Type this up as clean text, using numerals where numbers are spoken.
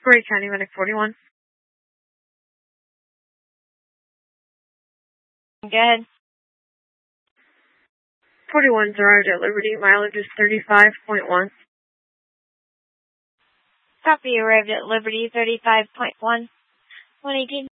Horry County Medic 41. Go ahead. 41's arrived at Liberty. Mileage is 35.1. Copy, arrived at Liberty, 35.1. 118.